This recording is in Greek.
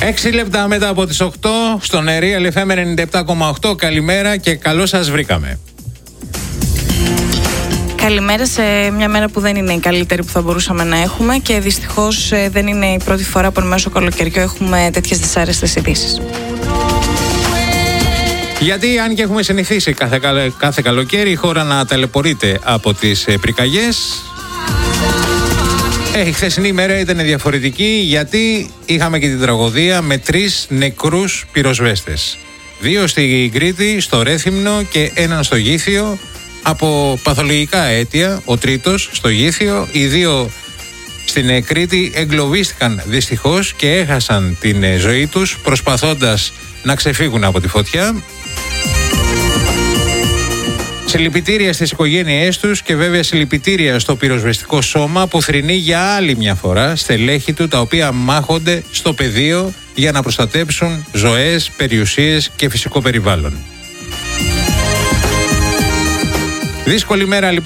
6 λεπτά μετά από τις 8 στον Real FM 97,8. Καλημέρα και καλώς σας βρήκαμε. Καλημέρα σε μια μέρα που δεν είναι η καλύτερη που θα μπορούσαμε να έχουμε και δυστυχώς δεν είναι η πρώτη φορά που εν μέσω καλοκαιριού έχουμε τέτοιες δυσάρεστες ειδήσεις. Γιατί αν και έχουμε συνηθίσει κάθε καλοκαίρι η χώρα να ταλαιπωρείται από τις πυρκαγιές, η χθεσινή ημέρα ήταν διαφορετική, γιατί είχαμε και την τραγωδία με 3 νεκρούς πυροσβέστες. 2 στην Κρήτη, στο Ρέθυμνο και 1 στο Γήθιο από παθολογικά αίτια. Ο 3ος στο Γήθιο, οι 2 στην Κρήτη εγκλωβίστηκαν δυστυχώς και έχασαν την ζωή τους προσπαθώντας να ξεφύγουν από τη φωτιά. Συλληπιτήρια στις οικογένειές τους και βέβαια συλληπιτήρια στο πυροσβεστικό σώμα που θρηνεί για άλλη μια φορά στελέχη του, τα οποία μάχονται στο πεδίο για να προστατέψουν ζωές, περιουσίες και φυσικό περιβάλλον. Δύσκολη μέρα λοιπόν